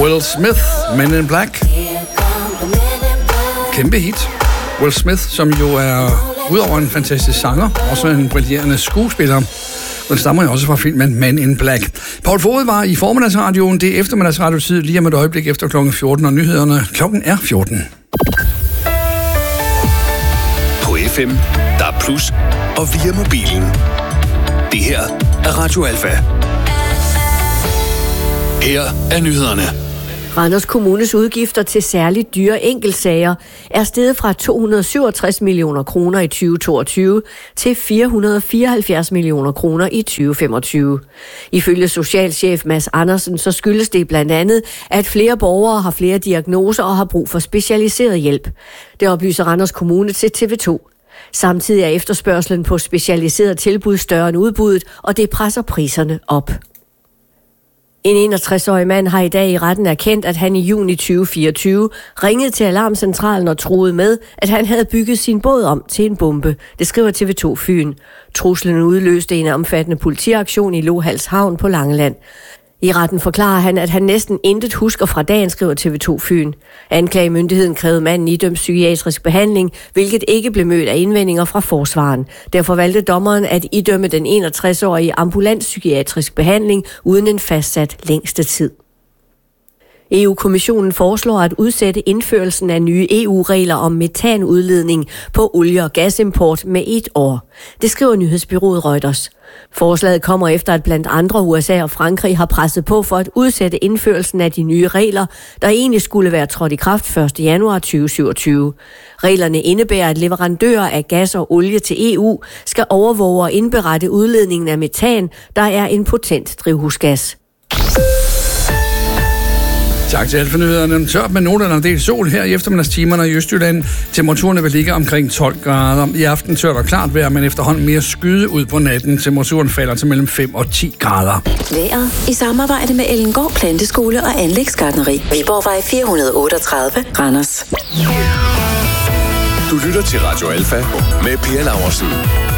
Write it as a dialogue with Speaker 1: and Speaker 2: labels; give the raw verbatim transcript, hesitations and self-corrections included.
Speaker 1: Will Smith, Men in Black. Kæmpe hit. Will Smith, som jo er udover en fantastisk sanger, også en brillerende skuespiller. Den stammer jo også fra filmen Men in Black. Paul Foged var i formiddagsradioen. Det er eftermiddagsradiotid lige om et øjeblik efter klokken fjorten, og nyhederne klokken er fjorten.
Speaker 2: På F M, der er plus, og via mobilen. Det her er Radio Alfa. Her er nyhederne.
Speaker 3: Randers Kommunes udgifter til særligt dyre enkeltsager er steget fra to hundrede og syvogtres millioner kroner i tyve toogtyve til fire hundrede og fireoghalvfjerds millioner kroner i tyve femogtyve. Ifølge socialchef Mads Andersen, så skyldes det blandt andet, at flere borgere har flere diagnoser og har brug for specialiseret hjælp. Det oplyser Randers Kommune til T V to. Samtidig er efterspørgselen på specialiseret tilbud større end udbuddet, og det presser priserne op. En enogtres-årig mand har i dag i retten erkendt, at han i juni tyve fireogtyve ringede til Alarmcentralen og truede med, at han havde bygget sin båd om til en bombe. Det skriver T V to Fyn. Truslen udløste en omfattende politiaktion i Lohals Havn på Langeland. I retten forklarer han, at han næsten intet husker fra dagen, skriver T V to Fyn. Anklagemyndigheden krævede manden idømt psykiatrisk behandling, hvilket ikke blev mødt af indvendinger fra forsvaren. Derfor valgte dommeren at idømme den enogtres-årige ambulant psykiatrisk behandling uden en fastsat længste tid. E U-kommissionen foreslår at udsætte indførelsen af nye E U-regler om metanudledning på olie- og gasimport med et år. Det skriver nyhedsbureauet Reuters. Forslaget kommer efter, at blandt andre U S A og Frankrig har presset på for at udsætte indførelsen af de nye regler, der egentlig skulle være trådt i kraft første januar tyve syvogtyve. Reglerne indebærer, at leverandører af gas og olie til E U skal overvåge og indberette udledningen af metan, der er en potent drivhusgas.
Speaker 1: Tak til alt for nyhederne. Tørt med nogen en del sol her i eftermiddagstimerne i Østjylland. Temperaturerne vil ligge omkring tolv grader. I aften tørt og klart vejr, men efterhånden mere skyde ud på natten. Temperaturen falder til mellem fem og ti grader.
Speaker 4: Vejret i samarbejde med Ellengård Planteskole og Anlægsgartneri. Viborgvej fire hundrede og otteogtredive, Randers.
Speaker 2: Du lytter til Radio Alfa med Per Laursen.